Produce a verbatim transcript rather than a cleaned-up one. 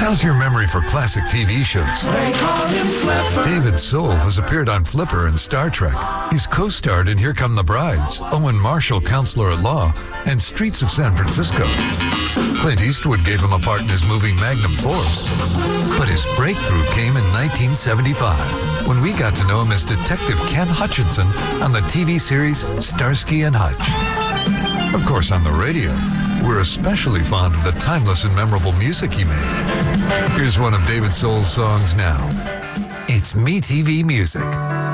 How's your memory for classic T V shows? They call him Flipper. David Soul has appeared on Flipper and Star Trek. He's co-starred in Here Come the Brides, Owen Marshall, Counselor at Law, and Streets of San Francisco. Clint Eastwood gave him a part in his movie Magnum Force. But his breakthrough came in nineteen seventy-five, when we got to know him as Detective Ken Hutchinson on the T V series Starsky and Hutch. Of course, on the radio, we're especially fond of the timeless and memorable music he made. Here's one of David Soul's songs now. It's Me T V Music.